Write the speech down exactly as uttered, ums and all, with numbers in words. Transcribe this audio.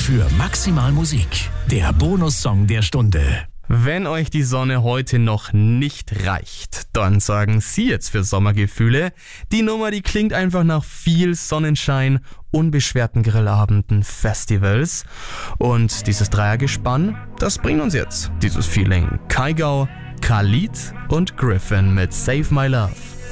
für Maximal Musik, der Bonussong der Stunde. Wenn euch die Sonne heute noch nicht reicht, dann sagen Sie jetzt für Sommergefühle. Die Nummer, die klingt einfach nach viel Sonnenschein, unbeschwerten Grillabenden, Festivals. Und dieses Dreiergespann, das bringt uns jetzt dieses Feeling. Kaigau, Khalid und Griffin mit Save My Love.